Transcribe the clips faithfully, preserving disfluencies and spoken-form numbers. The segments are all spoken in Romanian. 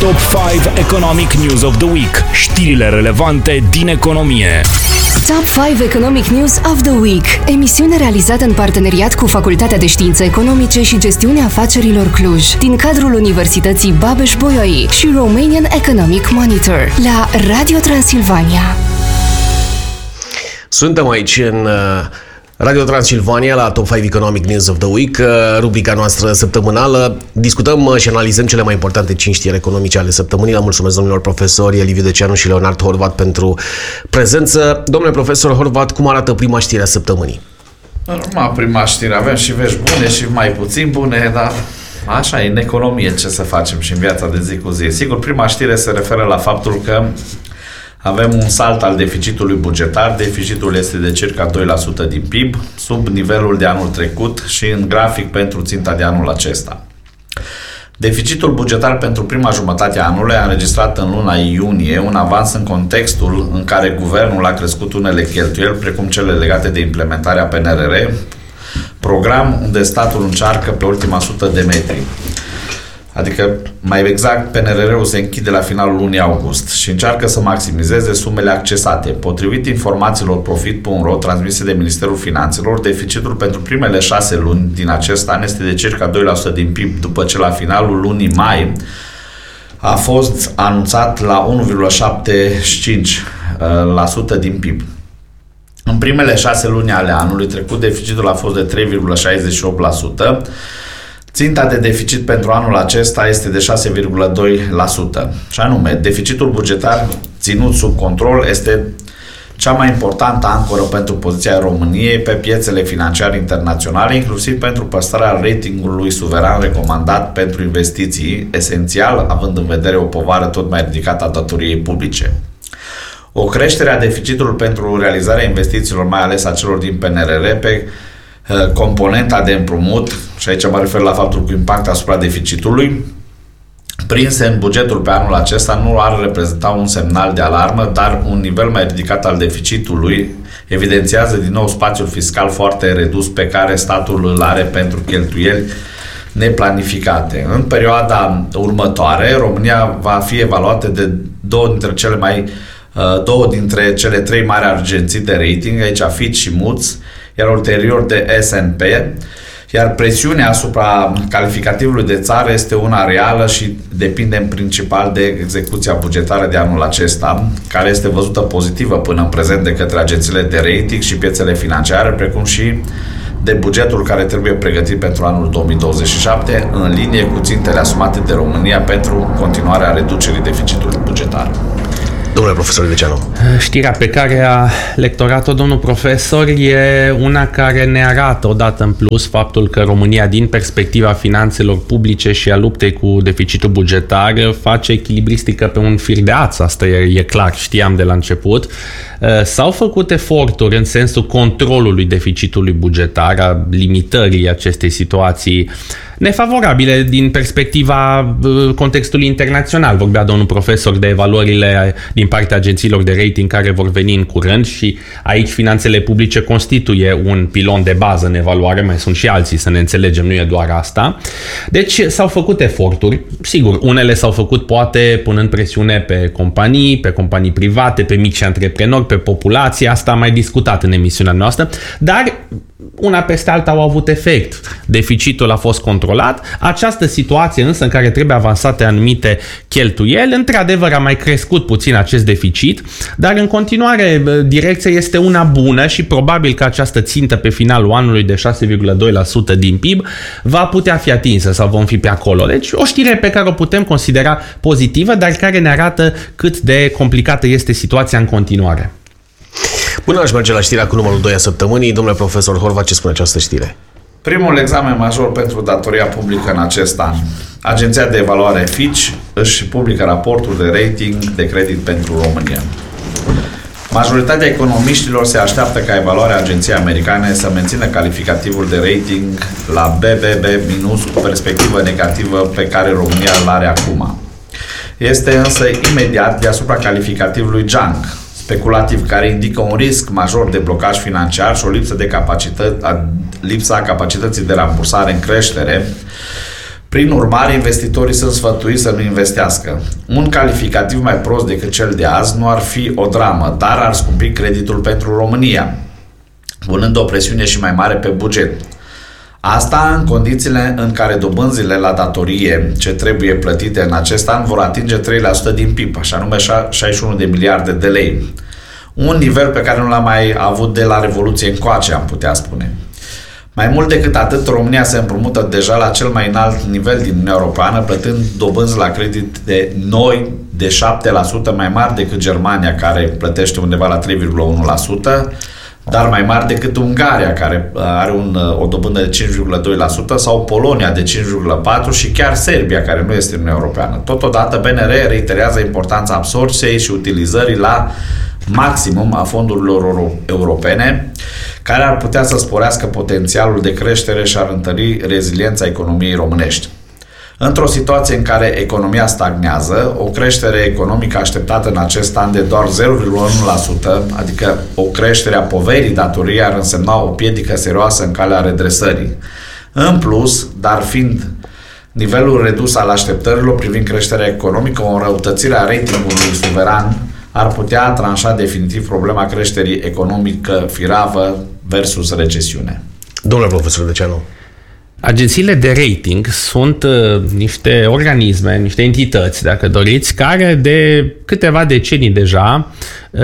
Top cinci Economic News of the Week. Știrile relevante din economie. Top cinci Economic News of the Week. Emisiune realizată în parteneriat cu Facultatea de Științe Economice și Gestiunea Afacerilor Cluj, din cadrul Universității Babeș-Bolyai și Romanian Economic Monitor, la Radio Transilvania. Suntem aici în Radio Transilvania la Top cinci Economic News of the Week, rubrica noastră săptămânală. Discutăm și analizăm cele mai importante cinci știri economice ale săptămânii. Le mulțumesc domnilor profesori Liviu Deceanu și Leonard Horvat pentru prezență. Domnule profesor Horvat, cum arată prima știre a săptămânii? Normal, prima știre. Avem și vești bune și mai puțin bune, dar așa e în economie, ce să facem și în viața de zi cu zi. Sigur, prima știre se referă la faptul că avem un salt al deficitului bugetar. Deficitul este de circa doi la sută din P I B, sub nivelul de anul trecut și în grafic pentru ținta de anul acesta. Deficitul bugetar pentru prima jumătate a anului a înregistrat în luna iunie un avans în contextul în care guvernul a crescut unele cheltuieli, precum cele legate de implementarea P N R R, program unde statul încearcă pe ultima sută de metri. Adică, mai exact, P N R R-ul se închide la finalul lunii august și încearcă să maximizeze sumele accesate. Potrivit informațiilor Profit punct ro transmise de Ministerul Finanțelor, deficitul pentru primele șase luni din acest an este de circa doi la sută din P I B, după ce la finalul lunii mai a fost anunțat la unu virgulă șaptezeci și cinci la sută din P I B. În primele șase luni ale anului trecut, deficitul a fost de trei virgulă șaizeci și opt la sută. Ținta de deficit pentru anul acesta este de șase virgulă doi la sută. Și anume, deficitul bugetar ținut sub control este cea mai importantă ancoră pentru poziția României pe piețele financiare internaționale, inclusiv pentru păstrarea ratingului suveran recomandat pentru investiții, esențial având în vedere o povară tot mai ridicată a datoriei publice. O creștere a deficitului pentru realizarea investițiilor, mai ales a celor din P N R R, pe componenta de împrumut, și aici mă refer la faptul că impact asupra deficitului, prinse în bugetul pe anul acesta, nu ar reprezenta un semnal de alarmă, dar un nivel mai ridicat al deficitului evidențiază din nou spațiul fiscal foarte redus pe care statul îl are pentru cheltuieli neplanificate. În perioada următoare, România va fi evaluată de două dintre cele mai două dintre cele trei mari agenții de rating, aici Fitch și Moody's, iar ulterior de S and P, iar presiunea asupra calificativului de țară este una reală și depinde în principal de execuția bugetară de anul acesta, care este văzută pozitivă până în prezent de către agențiile de rating și piețele financiare, precum și de bugetul care trebuie pregătit pentru anul două mii douăzeci și șapte, în linie cu țintele asumate de România pentru continuarea reducerii deficitului bugetar. Domnule profesor Deceanu. Știrea pe care a lectorat-o domnul profesor e una care ne arată odată în plus faptul că România, din perspectiva finanțelor publice și a luptei cu deficitul bugetar, face echilibristică pe un fir de ață. Asta e, e clar, știam de la început. S-au făcut eforturi în sensul controlului deficitului bugetar, a limitării acestei situații nefavorabile din perspectiva contextului internațional. Vorbea domnul profesor de evaluările din partea agențiilor de rating care vor veni în curând și aici finanțele publice constituie un pilon de bază în evaluare, mai sunt și alții, să ne înțelegem, nu e doar asta. Deci s-au făcut eforturi, sigur, unele s-au făcut poate punând presiune pe companii, pe companii private, pe mici antreprenori, pe populație, asta am mai discutat în emisiunea noastră, dar una peste alta au avut efect. Deficitul a fost controlat. Această situație însă în care trebuie avansate anumite cheltuieli, într-adevăr a mai crescut puțin acest deficit, dar în continuare direcția este una bună și probabil că această țintă pe finalul anului de șase virgulă doi la sută din P I B va putea fi atinsă sau vom fi pe acolo. Deci o știre pe care o putem considera pozitivă, dar care ne arată cât de complicată este situația în continuare. Până aș merge la știrea cu numărul doi a săptămânii, domnule profesor Horvat, ce spune această știre? Primul examen major pentru datoria publică în acest an. Agenția de evaluare Fitch își publică raportul de rating de credit pentru România. Majoritatea economiștilor se așteaptă ca evaluarea agenției americane să mențină calificativul de rating la B B B minus cu perspectivă negativă pe care România îl are acum. Este însă imediat deasupra calificativului junk, speculativ, care indică un risc major de blocaj financiar și o lipsă de capacitate, lipsa capacității de rambursare în creștere, Prin urmare, investitorii sunt sfătuiți să nu investească. Un calificativ mai prost decât cel de azi nu ar fi o dramă, dar ar scumpi creditul pentru România, punând o presiune și mai mare pe buget. Asta în condițiile în care dobânzile la datorie ce trebuie plătite în acest an vor atinge trei la sută din P I B, așa nume șaizeci și unu de miliarde de lei. Un nivel pe care nu l-am mai avut de la Revoluție încoace, am putea spune. Mai mult decât atât, România se împrumută deja la cel mai înalt nivel din Uniunea Europeană, plătând dobânzi la credit de noi de șapte la sută mai mari decât Germania, care plătește undeva la trei virgulă unu la sută, dar mai mari decât Ungaria, care are un, o dobândă de cinci virgulă doi la sută, sau Polonia de cinci virgulă patru la sută și chiar Serbia, care nu este în Uniunea Europeană. Totodată, B N R reiterează importanța absorpției și utilizării la maximum a fondurilor europene, care ar putea să sporească potențialul de creștere și ar întări reziliența economiei românești. Într-o situație în care economia stagnează, o creștere economică așteptată în acest an de doar zero virgulă unu la sută, adică o creștere a poverii datoriei, ar însemna o piedică serioasă în calea redresării. În plus, dar fiind nivelul redus al așteptărilor privind creșterea economică, o înrăutățire a ratingului suveran ar putea tranșa definitiv problema creșterii economică firavă versus recesiune. Domnule profesor Deceanu. Agențiile de rating sunt uh, niște organisme, niște entități, dacă doriți, care de câteva decenii deja uh,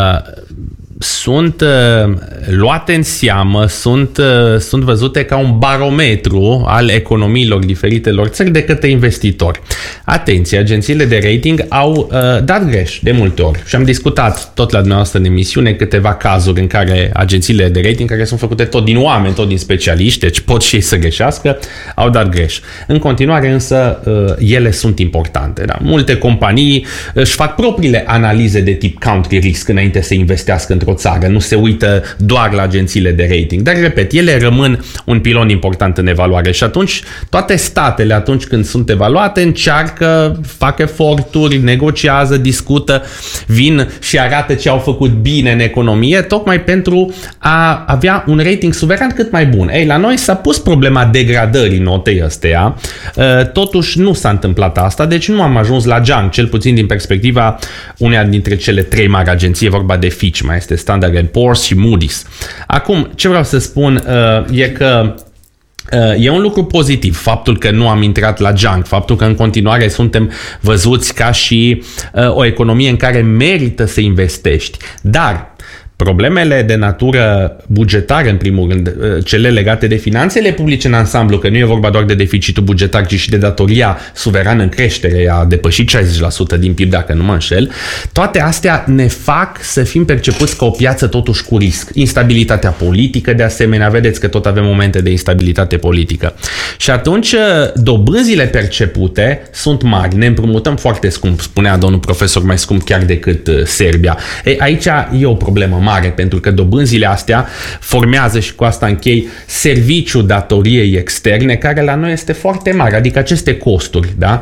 sunt uh, luate în seamă, sunt, uh, sunt văzute ca un barometru al economiilor diferitelor țări de către investitori. Atenție, agențiile de rating au uh, dat greș de multe ori și am discutat tot la dumneavoastră în emisiune câteva cazuri în care agențiile de rating, care sunt făcute tot din oameni, tot din specialiști, deci pot și ei să greșească, au dat greș. În continuare însă uh, ele sunt importante. Da? Multe companii își fac propriile analize de tip country risk înainte să investească într-o țară, nu se uită doar la agențiile de rating. Dar, repet, ele rămân un pilon important în evaluare și atunci toate statele, atunci când sunt evaluate, încearcă, fac eforturi, negociază, discută, vin și arată ce au făcut bine în economie, tocmai pentru a avea un rating suveran cât mai bun. Ei, la noi s-a pus problema degradării notei ăsteia, totuși nu s-a întâmplat asta, deci nu am ajuns la junk, cel puțin din perspectiva uneia dintre cele trei mari agenții, vorba de Fitch, mai este Standard and Poor's și Moody's. Acum, ce vreau să spun uh, e că uh, e un lucru pozitiv faptul că nu am intrat la junk, faptul că în continuare suntem văzuți ca și uh, o economie în care merită să investești. Dar problemele de natură bugetară, în primul rând, cele legate de finanțele publice în ansamblu, că nu e vorba doar de deficitul bugetar, ci și de datoria suverană în creștere, a depășit șaizeci la sută din P I B, dacă nu mă înșel, toate astea ne fac să fim percepuți ca o piață totuși cu risc. Instabilitatea politică, de asemenea, vedeți că tot avem momente de instabilitate politică. Și atunci, dobânzile percepute sunt mari. Ne împrumutăm foarte scump, spunea domnul profesor, mai scump chiar decât Serbia. Ei, aici e o problemă mare, pentru că dobânzile astea formează, și cu asta închei, serviciul datoriei externe, care la noi este foarte mare, adică aceste costuri, da?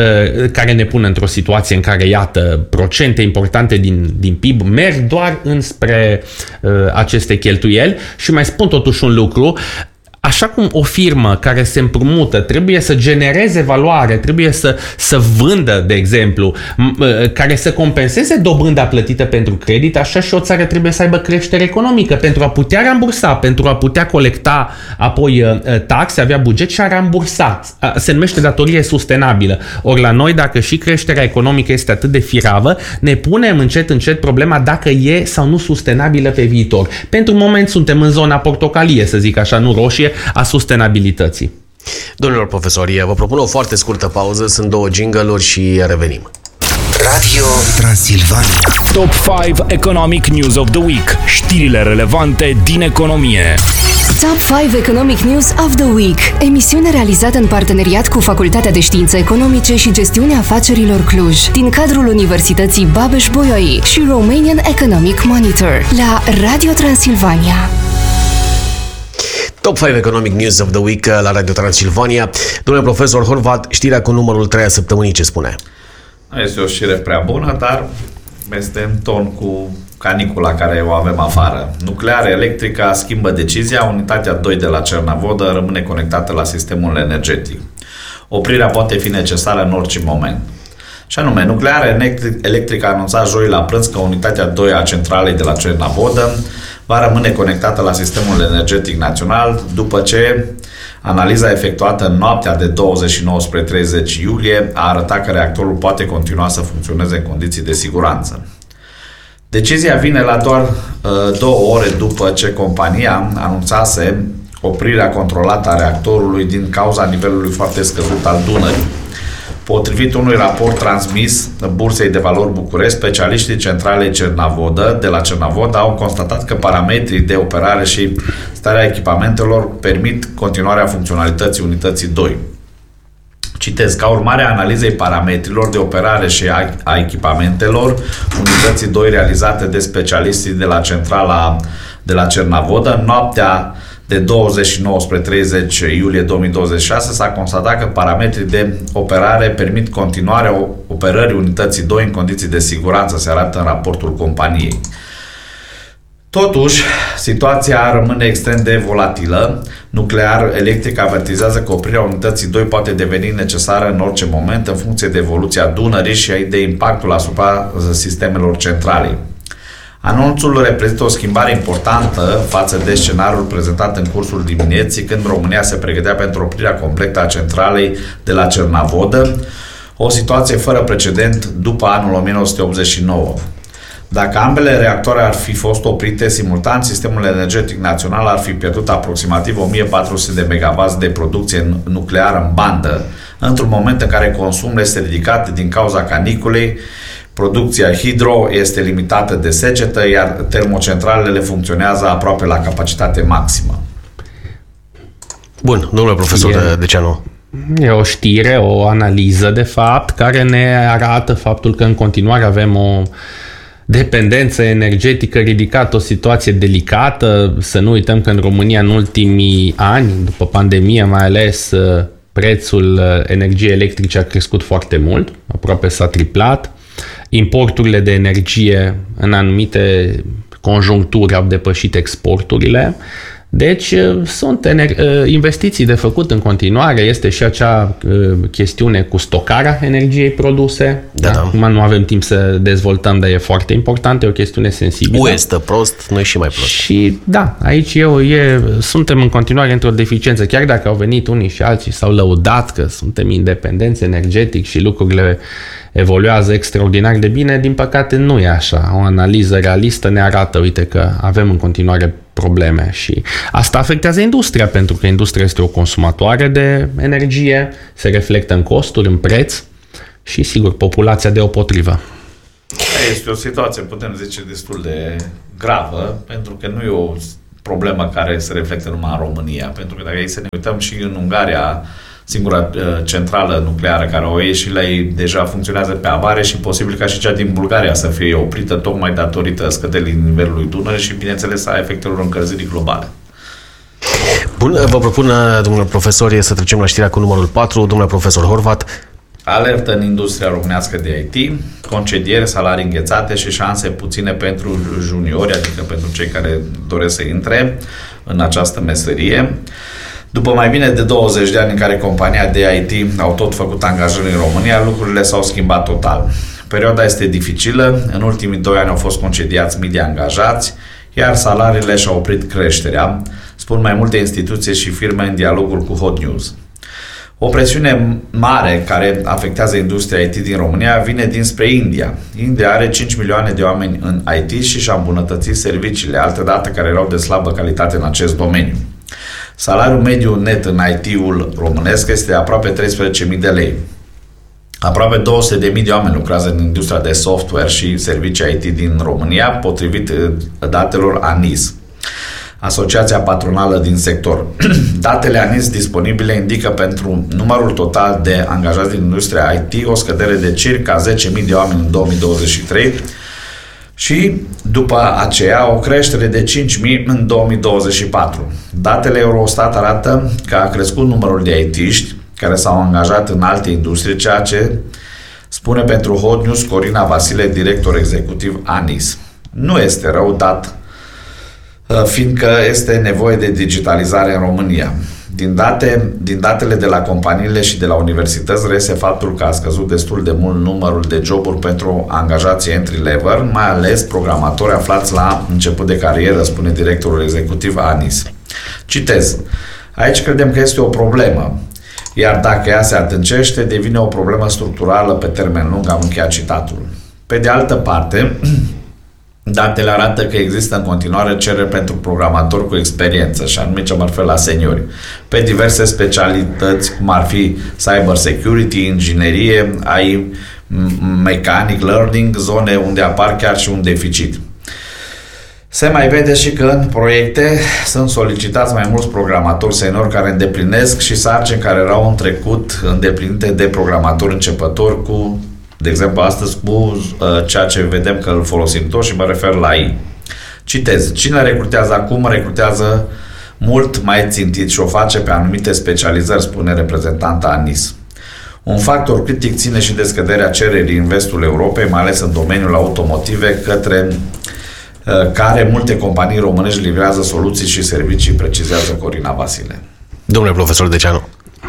Care ne pun într-o situație în care, iată, procente importante din, din P I B merg doar înspre uh, aceste cheltuieli. Și mai spun totuși un lucru: așa cum o firmă care se împrumută trebuie să genereze valoare, trebuie să, să vândă, de exemplu, care să compenseze dobânda plătită pentru credit, așa și o țară trebuie să aibă creștere economică pentru a putea rambursa, pentru a putea colecta apoi taxe, avea buget și a rambursa. Se numește datorie sustenabilă. Ori la noi, dacă și creșterea economică este atât de firavă, ne punem încet, încet problema dacă e sau nu sustenabilă pe viitor. Pentru moment suntem în zona portocalie, să zic așa, nu roșie, a sustenabilității. Domnilor profesori, vă propun o foarte scurtă pauză, sunt două jingle-uri și revenim. Radio Transilvania. Top cinci Economic News of the Week. Știrile relevante din economie. Top cinci Economic News of the Week. Emisiune realizată în parteneriat cu Facultatea de Științe Economice și Gestiunea Afacerilor Cluj, din cadrul Universității Babeș-Bolyai și Romanian Economic Monitor, la Radio Transilvania. Top cinci Economic News of the Week la Radio Transilvania. Domnule profesor Horvat, știrea cu numărul trei a săptămânii, ce spune? Este o știre prea bună, dar este în ton cu canicula care o avem afară. Nucleare Electrica schimbă decizia, unitatea doi de la Cernavodă rămâne conectată la sistemul energetic. Oprirea poate fi necesară în orice moment. Și anume, Nuclearea Electrică a anunțat joi la prânz că unitatea doi a centralei de la Cernavodă va rămâne conectată la sistemul energetic național după ce analiza efectuată în noaptea de douăzeci și nouă spre treizeci iulie a arătat că reactorul poate continua să funcționeze în condiții de siguranță. Decizia vine la doar uh, două ore după ce compania anunțase oprirea controlată a reactorului din cauza nivelului foarte scăzut al Dunării. Potrivit unui raport transmis Bursei de Valori București, specialiștii centralei Cernavodă de la Cernavodă au constatat că parametrii de operare și starea echipamentelor permit continuarea funcționalității unității doi. Citez, ca urmare a analizei parametrilor de operare și a, a echipamentelor unității doi realizate de specialiștii de la centrala de la Cernavodă, noaptea de douăzeci și nouă spre treizeci iulie două mii douăzeci și șase s-a constatat că parametrii de operare permit continuarea operării unității doi în condiții de siguranță, se arată în raportul companiei. Totuși, situația rămâne extrem de volatilă. Nuclear Electric avertizează că oprirea unității doi poate deveni necesară în orice moment în funcție de evoluția Dunării și de impactul asupra sistemelor centralei. Anunțul reprezintă o schimbare importantă față de scenariul prezentat în cursul dimineții, când România se pregătea pentru oprirea completă a centralei de la Cernavodă, o situație fără precedent după anul o mie nouă sute optzeci și nouă. Dacă ambele reactoare ar fi fost oprite simultan, sistemul energetic național ar fi pierdut aproximativ o mie patru sute de megawatt de producție nucleară în bandă, într-un moment în care consumul este ridicat din cauza caniculei, producția hidro este limitată de secetă, iar termocentralele funcționează aproape la capacitate maximă. Bun, domnule profesor E... Deceanu. E o știre, o analiză de fapt, care ne arată faptul că în continuare avem o dependență energetică ridicată, o situație delicată. Să nu uităm că în România în ultimii ani, după pandemie mai ales, prețul energiei electrice a crescut foarte mult, aproape s-a triplat. Importurile de energie în anumite conjuncturi au depășit exporturile. Deci sunt investiții de făcut în continuare, este și acea chestiune cu stocarea energiei produse. Da, da. Acum nu avem timp să dezvoltăm, dar e foarte important, e o chestiune sensibilă. U E stă prost, noi și mai prost. Și da, aici eu, e, suntem în continuare într-o deficiență, chiar dacă au venit unii și alții, s-au lăudat că suntem independenți energetic și lucrurile evoluează extraordinar de bine, din păcate nu e așa. O analiză realistă ne arată, uite, că avem în continuare probleme și asta afectează industria, pentru că industria este o consumatoare de energie, se reflectă în costuri, în preț și, sigur, populația deopotrivă. Este o situație, putem zice, destul de gravă, pentru că nu e o problemă care se reflectă numai în România, pentru că dacă ei să ne uităm și în Ungaria, singura uh, centrală nucleară care o e și la ei deja funcționează pe avare și posibil ca și cea din Bulgaria să fie oprită tocmai datorită scăderii nivelului Dunării și, bineînțeles, a efectelor încălzirii globale. Bun, vă propun, domnule profesor, să trecem la știrea cu numărul patru. Domnule profesor Horvat. Alertă în industria românească de I T, concedieri, salarii înghețate și șanse puține pentru juniori, adică pentru cei care doresc să intre în această meserie. După mai bine de douăzeci de ani în care compania de I T au tot făcut angajări în România, lucrurile s-au schimbat total. Perioada este dificilă, în ultimii doi ani au fost concediați mii de angajați, iar salariile și-au oprit creșterea, spun mai multe instituții și firme în dialogul cu Hot News. O presiune mare care afectează industria I T din România vine dinspre India. India are cinci milioane de oameni în I T și și-a îmbunătățit serviciile, altădată care erau de slabă calitate în acest domeniu. Salariul mediu net în I T-ul românesc este de aproape treisprezece mii de lei. Aproape două sute de mii de oameni lucrează în industria de software și servicii I T din România, potrivit datelor A N I S, Asociația Patronală din sector. Datele A N I S disponibile indică pentru numărul total de angajați din industria I T o scădere de circa zece mii de oameni în două mii douăzeci și trei și după aceea o creștere de cinci mii în două mii douăzeci și patru. Datele Eurostat arată că a crescut numărul de I T-ști care s-au angajat în alte industrie, ceea ce spune pentru Hot News Corina Vasile, director executiv A N I S. Nu este rău, dat fiindcă este nevoie de digitalizare în România. din, date, din datele de la companiile și de la universități reiese faptul că a scăzut destul de mult numărul de joburi pentru angajații entry-level, mai ales programatori aflați la început de carieră, spune directorul executiv ANIS. Citez. Aici credem că este o problemă, iar dacă ea se adâncește, devine o problemă structurală pe termen lung, am încheiat citatul. Pe de altă parte, datele arată că există în continuare cerere pentru programatori cu experiență, și anume ce mă refer la seniori, pe diverse specialități, cum ar fi cyber security, inginerie, A I, mechanic learning, zone unde apar chiar și un deficit. Se mai vede și că în proiecte sunt solicitați mai mulți programatori seniori care îndeplinesc și sarcini care erau în trecut îndeplinite de programatori începători cu, de exemplu, astăzi cu uh, ceea ce vedem că îl folosim toți și mă refer la A I. Citez. Cine recrutează acum, recrutează mult mai țintit și o face pe anumite specializări, spune reprezentanta ANIS. Un factor critic ține și de scăderea cererii în vestul Europei, mai ales în domeniul automotive, către care multe companii românești livrează soluții și servicii, precizează Corina Vasile. Domnule profesor Deceanu.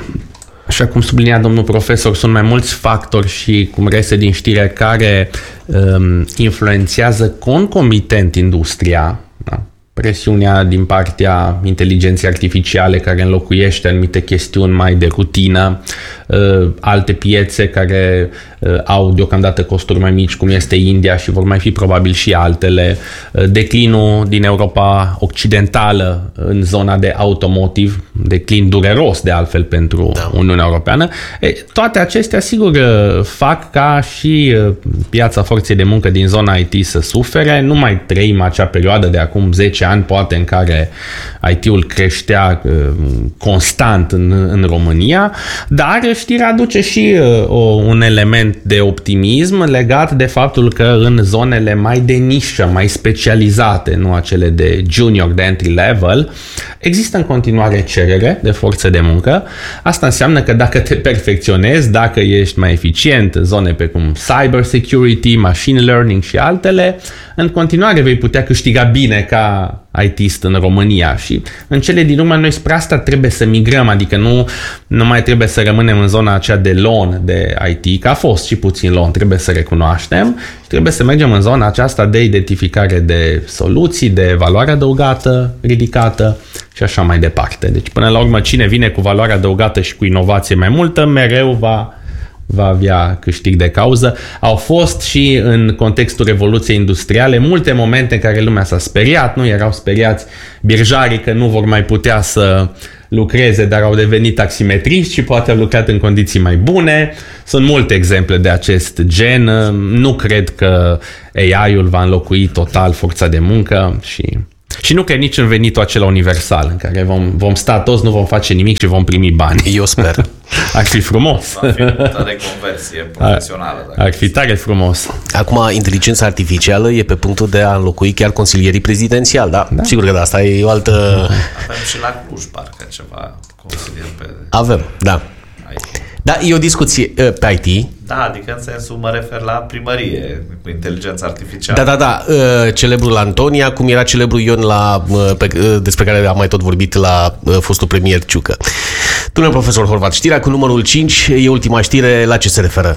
Așa cum sublinia domnul profesor, sunt mai mulți factori și, cum reiese din știre, care um, influențează concomitent industria. Da? Presiunea din partea inteligenței artificiale care înlocuiește anumite chestiuni mai de rutină, uh, alte piețe care uh, au deocamdată costuri mai mici, cum este India, și vor mai fi probabil și altele, uh, declinul din Europa Occidentală în zona de automotive, declin dureros de altfel pentru da. Uniunea Europeană. E, toate acestea, sigur, uh, fac ca și uh, piața forței de muncă din zona I T să sufere. Nu mai trăim acea perioadă de acum zece ani, poate, în care I T-ul creștea uh, constant în, în România, dar știrea aduce și uh, o, un element de optimism legat de faptul că în zonele mai de nișă, mai specializate, nu acele de junior, de entry level, există în continuare cerere de forță de muncă. Asta înseamnă că dacă te perfecționezi, dacă ești mai eficient în zone precum cyber security, machine learning și altele, în continuare vei putea câștiga bine ca I T-ist în România, și în cele din urmă noi spre asta trebuie să migrăm, adică nu, nu mai trebuie să rămânem în zona aceea de loan de I T, că a fost și puțin loan, trebuie să recunoaștem, și trebuie să mergem în zona aceasta de identificare de soluții, de valoare adăugată ridicată și așa mai departe. Deci până la urmă cine vine cu valoare adăugată și cu inovație mai multă, mereu va va avea câștig de cauză. Au fost și în contextul Revoluției Industriale multe momente în care lumea s-a speriat, nu erau speriați birjarii că nu vor mai putea să lucreze, dar au devenit taximetriști și poate au lucrat în condiții mai bune. Sunt multe exemple de acest gen. Nu cred că A I-ul va înlocui total forța de muncă și... Și nu cred nici în venitul acela universal, în care vom, vom sta toți, nu vom face nimic și vom primi bani. Eu sper. Ar fi frumos. Va fi multă reconversie profesională. Ar, ar fi tare frumos. Acum, inteligența artificială e pe punctul de a înlocui chiar consilierii prezidențiali, da? da. Sigur că da, asta e o altă... Avem și la Cluj, parcă, ceva consilier pe... Avem, da. I T. Da, e o discuție pe I T. Da, adică în sensul mă refer la primărie, cu inteligența artificială. Da, da, da. Celebrul Antonia, cum era celebrul Ion la, pe, despre care am mai tot vorbit la fostul premier Ciucă. Domnule profesor Horvat, știrea cu numărul cinci e ultima știre, la ce se referă?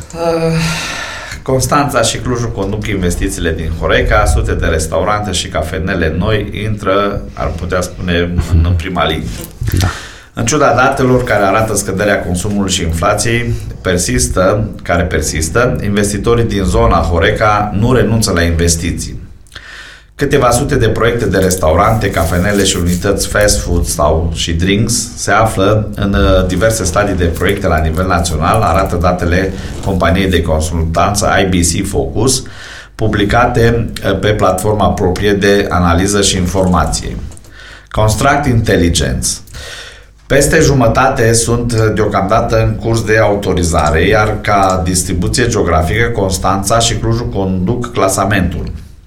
Constanța și Clujul conduc investițiile din Horeca, sute de restaurante și cafenele noi intră, ar putea spune, în prima linie. Da. În ciuda datelor care arată scăderea consumului și inflației, persistă, care persistă, investitorii din zona Horeca nu renunță la investiții. Câteva sute de proiecte de restaurante, cafenele și unități fast food sau și drinks se află în diverse stadii de proiecte la nivel național, arată datele companiei de consultanță I B C Focus, publicate pe platforma proprie de analiză și informație. Construct Intelligence. Peste jumătate sunt deocamdată în curs de autorizare, iar ca distribuție geografică, Constanța și Clujul conduc clasamentul.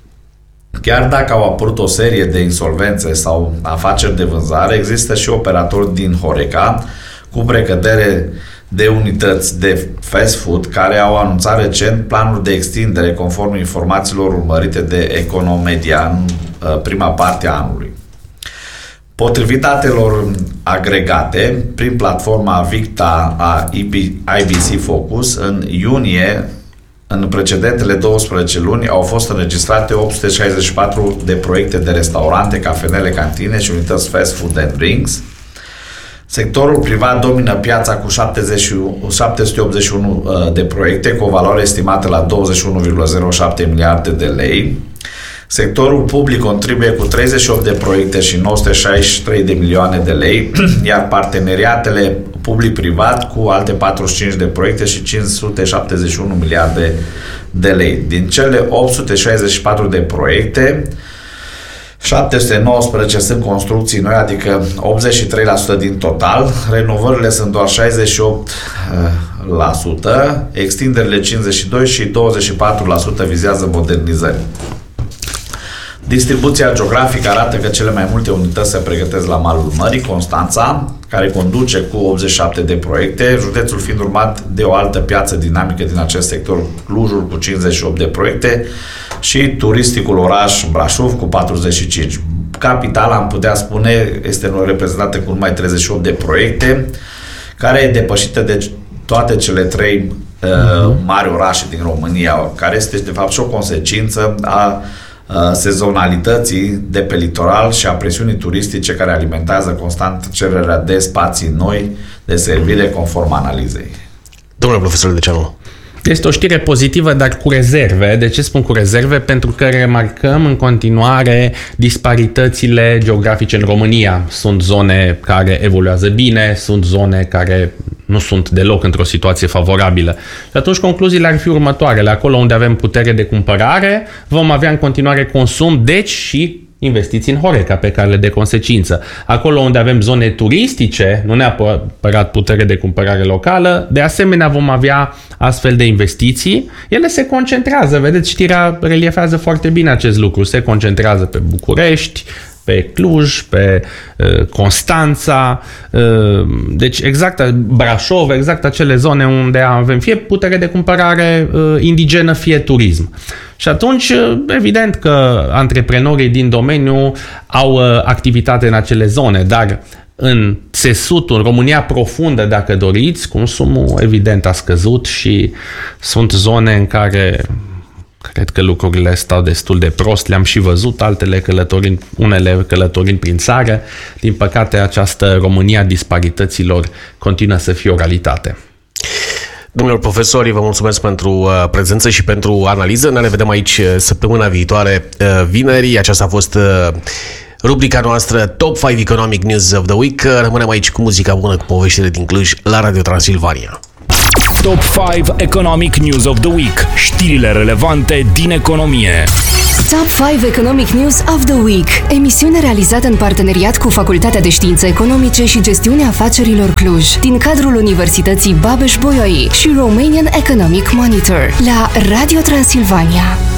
Chiar dacă au apărut o serie de insolvențe sau afaceri de vânzare, există și operatori din Horeca cu precădere de unități de fast food care au anunțat recent planuri de extindere conform informațiilor urmărite de Economedia în prima parte a anului. Potrivit datelor agregate prin platforma Victa a I B C Focus. În iunie, în precedentele douăsprezece luni, au fost înregistrate opt sute șaizeci și patru de proiecte de restaurante, cafenele, cantine și unități fast food and drinks. Sectorul privat domină piața cu șapte sute optzeci și unu de proiecte cu o valoare estimată la douăzeci și unu virgulă zero șapte miliarde de lei. Sectorul public contribuie cu treizeci și opt de proiecte și nouă sute șaizeci și trei de milioane de lei, iar parteneriatele public-privat cu alte patruzeci și cinci de proiecte și cinci sute șaptezeci și unu miliarde de lei. Din cele opt sute șaizeci și patru de proiecte, șapte sute nouăsprezece sunt construcții noi, adică optzeci și trei la sută din total, renovările sunt doar șaizeci și opt la sută, extinderile cincizeci și doi la sută și douăzeci și patru la sută vizează modernizări. Distribuția geografică arată că cele mai multe unități se pregătesc la malul mării, Constanța, care conduce cu optzeci și șapte de proiecte, județul fiind urmat de o altă piață dinamică din acest sector, Clujul cu cincizeci și opt de proiecte și turisticul oraș Brașov cu patruzeci și cinci. Capitala, am putea spune, este reprezentată cu numai treizeci și opt de proiecte, care e depășită de toate cele trei uh, mari orașe din România, care este de fapt și o consecință a sezonalității de pe litoral și a presiunii turistice care alimentează constant cererea de spații noi de servire conform analizei. Domnule profesor Dețeanu. Este o știre pozitivă, dar cu rezerve. De ce spun cu rezerve? Pentru că remarcăm în continuare disparitățile geografice în România. Sunt zone care evoluează bine, sunt zone care nu sunt deloc într-o situație favorabilă. Și atunci concluziile ar fi următoarele. Acolo unde avem putere de cumpărare, vom avea în continuare consum, deci și investiții în Horeca pe cale de consecință. Acolo unde avem zone turistice, nu neapărat putere de cumpărare locală, de asemenea vom avea astfel de investiții. Ele se concentrează, vedeți, știrea reliefează foarte bine acest lucru, se concentrează pe București, pe Cluj, pe uh, Constanța, uh, deci exact Brașov, exact acele zone unde avem fie putere de cumpărare uh, indigenă, fie turism. Și atunci, uh, evident că antreprenorii din domeniu au uh, activitate în acele zone, dar în țesutul, în România profundă, dacă doriți, consumul evident a scăzut și sunt zone în care cred că lucrurile stau destul de prost, le-am și văzut, altele călătorind, unele călătorind prin țară. Din păcate, această România a disparităților continuă să fie o realitate. Domnilor profesori, vă mulțumesc pentru uh, prezență și pentru analiză. Ne revedem aici săptămâna viitoare, uh, vineri. Aceasta a fost uh, rubrica noastră Top cinci Economic News of the Week. Rămânem aici cu muzica bună, cu poveștile din Cluj, la Radio Transilvania. Top cinci Economic News of the Week. Știrile relevante din economie. Top cinci Economic News of the Week. Emisiune realizată în parteneriat cu Facultatea de Științe Economice și Gestiunea Afacerilor Cluj, din cadrul Universității Babeș-Bolyai și Romanian Economic Monitor, la Radio Transilvania.